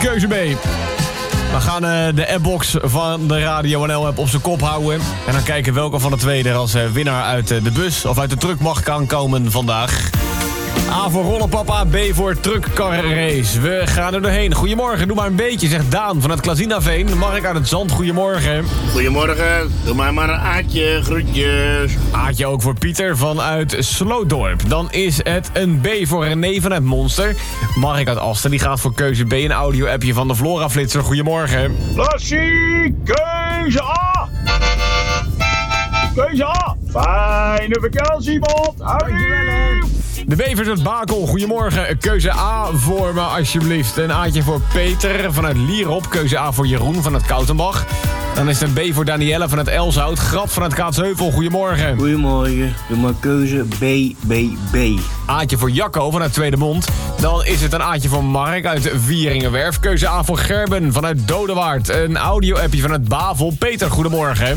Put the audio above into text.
keuze B. We gaan de appbox van de Radio NL-app op zijn kop houden. En dan kijken welke van de twee er als winnaar uit de bus of uit de truck mag kan komen vandaag. A voor rollenpapa, B voor truckcarrace. We gaan er doorheen. Goedemorgen, doe maar een beetje, zegt Daan van het Klazinaveen. Mark uit het Zand, goedemorgen. Goedemorgen, doe mij maar een Aatje, groetjes. Aatje ook voor Pieter vanuit Slootdorp. Dan is het een B voor René vanuit Monster. Mark uit Asten, die gaat voor keuze B, een audio-appje van de Flora Flitser. Goedemorgen. Lassie, keuze A! Keuze A! Fijne vakantie, Bob! De Bevers uit Bakel, goedemorgen. Keuze A voor me, alsjeblieft. Een A'tje voor Peter vanuit Lierop. Keuze A voor Jeroen vanuit Koutenbach. Dan is het een B voor Danielle vanuit Elshout. Grap vanuit Kaatsheuvel, goedemorgen. Goedemorgen, doe maar keuze B. A'tje voor Jacco vanuit Tweedemond. Dan is het een A'tje voor Mark uit Vieringenwerf. Keuze A voor Gerben vanuit Dodewaard. Een audio-appje vanuit Bavel. Peter, goedemorgen.